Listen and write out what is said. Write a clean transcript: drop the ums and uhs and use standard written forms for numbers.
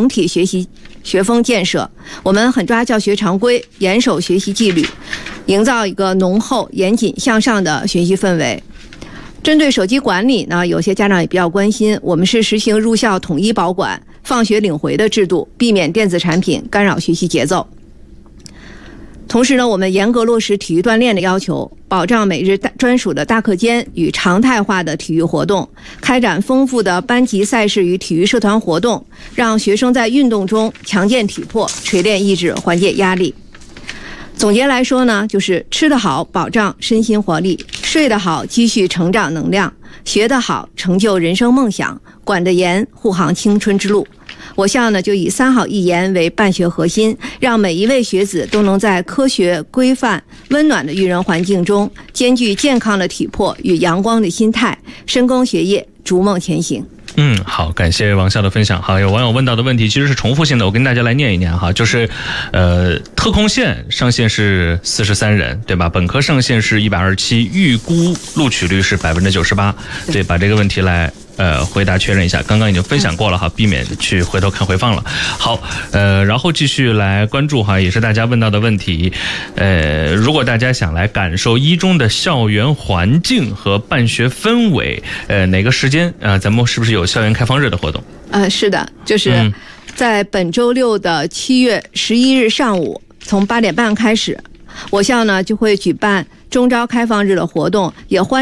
整体学习学风建设。我们狠抓教学常规，严守学习纪律，营造一个浓厚、严谨、向上的学习氛围。针对手机管理呢，有些家长也比较关心，我们是实行入校统一保管、放学领回的制度，避免电子产品干扰学习节奏。同时呢，我们严格落实体育锻炼的要求，保障每日专属的大课间与常态化的体育活动，开展丰富的班级赛事与体育社团活动，让学生在运动中强健体魄，锤炼意志，缓解压力。总结来说呢，就是吃得好，保障身心活力；睡得好，积蓄成长能量；学得好，成就人生梦想；管得严，护航青春之路。我校呢就以3好1严为办学核心，让每一位学子都能在科学、规范、温暖的育人环境中，兼具健康的体魄与阳光的心态，深耕学业，逐梦前行。 好，感谢王校的分享。好，有网友问到的问题其实是重复性的，我跟大家来念一念哈，就是特空线上限是43人，对吧？本科上限是127，预估录取率是98%，对，把这个问题来回答确认一下，刚刚已经分享过了哈，避免去回头看回放了。好，然后继续来关注哈，也是大家问到的问题。如果大家想来感受一中的校园环境和办学氛围，哪个时间咱们是不是有校园开放日的活动？ 是的，就是在本周六的7月11日上午，从8点半开始，我校呢就会举办中招开放日的活动，也欢迎